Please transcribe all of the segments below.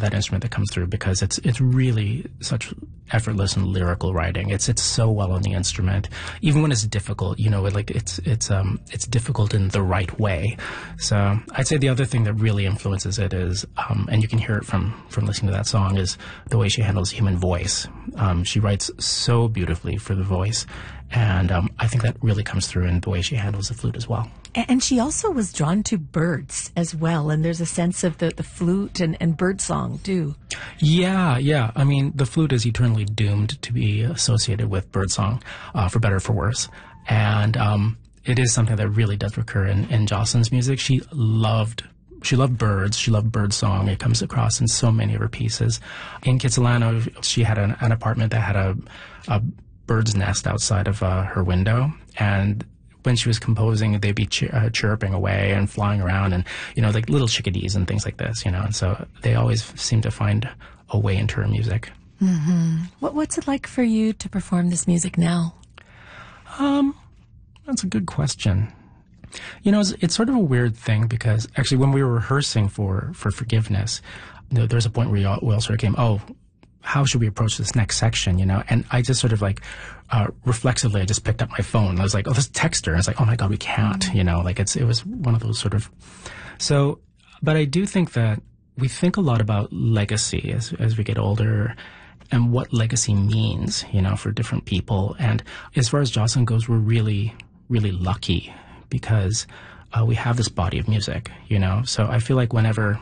that instrument that comes through because it's really such effortless and lyrical writing. It sits so well on the instrument, even when it's difficult. It's difficult in the right way. So I'd say the other thing that really influences it is, and you can hear it from listening to that song, is the way she handles human voice. She writes so beautifully for the voice, and I think that really comes through in the way she handles the flute as well. And she also was drawn to birds as well, and there's a sense of the flute and bird song, too. Yeah. I mean, the flute is eternally doomed to be associated with birdsong, for better or for worse. And it is something that really does recur in Jocelyn's music. She loved birds. She loved birdsong. It comes across in so many of her pieces. In Kitsilano, she had an apartment that had a bird's nest outside of her window, and when she was composing, they'd be chirping away and flying around, and like little chickadees and things like this. And so they always seem to find a way into her music. Mm-hmm. What's it like for you to perform this music now? That's a good question. It's sort of a weird thing because actually when we were rehearsing for Forgiveness, there's a point where we all sort of came, how should we approach this next section, And I just sort of reflexively, I just picked up my phone. I was like, let's text her. And I was like, oh my God, we can't, it was one of those sort of, so, but I do think that we think a lot about legacy as we get older and what legacy means, for different people. And as far as Jocelyn goes, we're really, really lucky because we have this body of music, So I feel like whenever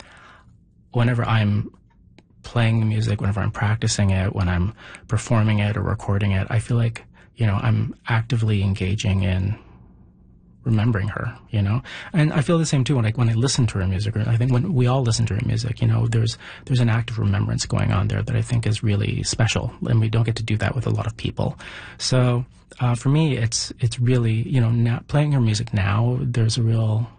I'm playing the music, whenever I'm practicing it, when I'm performing it or recording it, I feel like, I'm actively engaging in remembering her, And I feel the same too when I listen to her music, or I think when we all listen to her music, there's an active remembrance going on there that I think is really special, and we don't get to do that with a lot of people. So for me, it's really, now, playing her music now, there's a real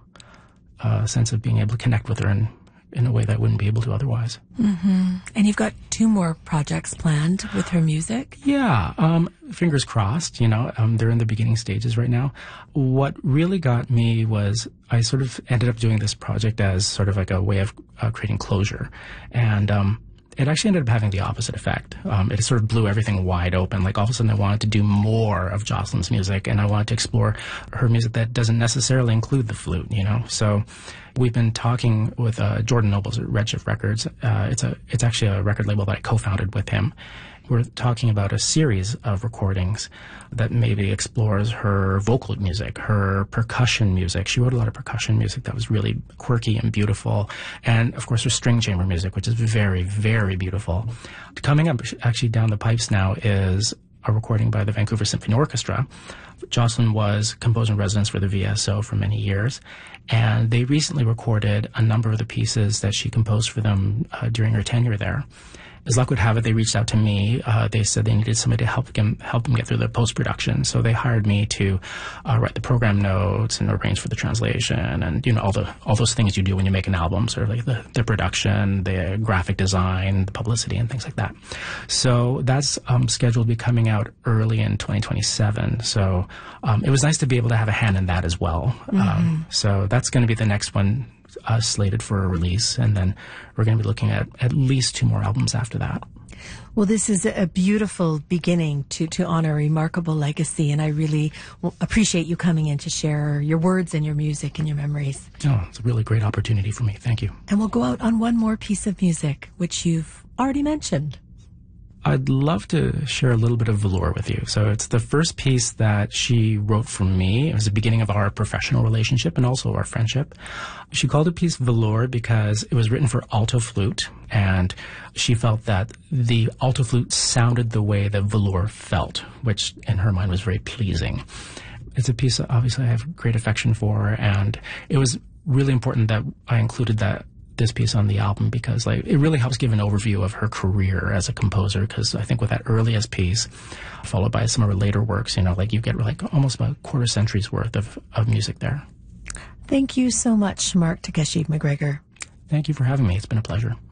sense of being able to connect with her in a way that I wouldn't be able to otherwise. Mm-hmm. And you've got 2 more projects planned with her music? Yeah, fingers crossed, they're in the beginning stages right now. What really got me was I sort of ended up doing this project as sort of like a way of creating closure. And it actually ended up having the opposite effect. It sort of blew everything wide open. Like all of a sudden I wanted to do more of Jocelyn's music, and I wanted to explore her music that doesn't necessarily include the flute, So we've been talking with Jordan Nobles at Redshift Records. It's actually a record label that I co-founded with him. We're talking about a series of recordings that maybe explores her vocal music, her percussion music. She wrote a lot of percussion music that was really quirky and beautiful. And, of course, her string chamber music, which is very, very beautiful. Coming up actually down the pipes now is a recording by the Vancouver Symphony Orchestra. Jocelyn was composer in residence for the VSO for many years, and they recently recorded a number of the pieces that she composed for them during her tenure there. As luck would have it, they reached out to me. They said they needed somebody to help them get through the post-production. So they hired me to write the program notes and arrange for the translation and, all those things you do when you make an album, sort of like the production, the graphic design, the publicity, and things like that. So that's scheduled to be coming out early in 2027. So it was nice to be able to have a hand in that as well. Mm-hmm. So that's going to be the next one slated for a release, and then we're going to be looking at least 2 more albums after that. Well, this is a beautiful beginning to honor a remarkable legacy, and I really appreciate you coming in to share your words and your music and your memories. Oh, it's a really great opportunity for me. Thank you. And we'll go out on one more piece of music, which you've already mentioned. I'd love to share a little bit of Velour with you. So it's the first piece that she wrote for me. It was the beginning of our professional relationship and also our friendship. She called the piece Velour because it was written for alto flute, and she felt that the alto flute sounded the way that velour felt, which in her mind was very pleasing. It's a piece that obviously I have great affection for, and it was really important that I included this piece on the album because it really helps give an overview of her career as a composer, because I think with that earliest piece followed by some of her later works, you get almost about a quarter century's worth of music there. Thank you so much, Mark Takeshi McGregor. Thank you for having me. It's been a pleasure.